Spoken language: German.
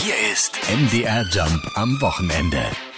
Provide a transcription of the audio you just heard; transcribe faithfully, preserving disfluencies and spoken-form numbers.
Hier ist M D R Jump am Wochenende.